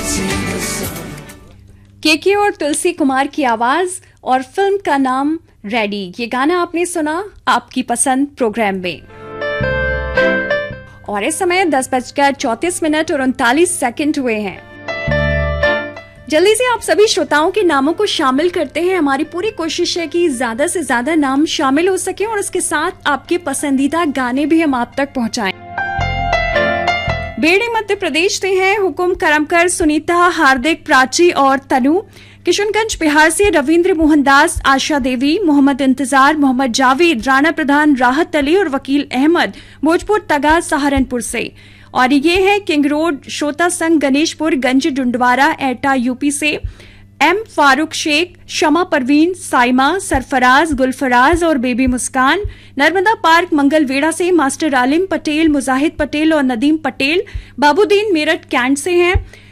केके और तुलसी कुमार की आवाज और फिल्म का नाम रेडी। ये गाना आपने सुना आपकी पसंद प्रोग्राम में। और इस समय 10:34 और 39 सेकंड हुए हैं। जल्दी से आप सभी श्रोताओं के नामों को शामिल करते हैं। हमारी पूरी कोशिश है कि ज्यादा से ज्यादा नाम शामिल हो सके और इसके साथ आपके पसंदीदा गाने भी हम आप तक पहुंचाएं। बेड़े मध्य प्रदेश से हैं हुकुम करमकर, सुनीता, हार्दिक, प्राची और तनु। किशनगंज बिहार से रविंद्र मोहनदास, आशा देवी, मोहम्मद इंतजार, मोहम्मद जावेद, राणा प्रधान, राहत अली और वकील अहमद। भोजपुर तगा सहारनपुर से। और ये है किंग रोड, श्रोता संघ, गणेशपुर, गंज डुंडवारा, एटा यूपी से। एम फारूक शेख, शमा परवीन, साइमा, सरफराज, गुलफराज और बेबी मुस्कान। नर्मदा पार्क मंगलवेड़ा से मास्टर आलिम पटेल, मुजाहिद पटेल और नदीम पटेल। बाबूदीन मेरठ कैंट से हैं।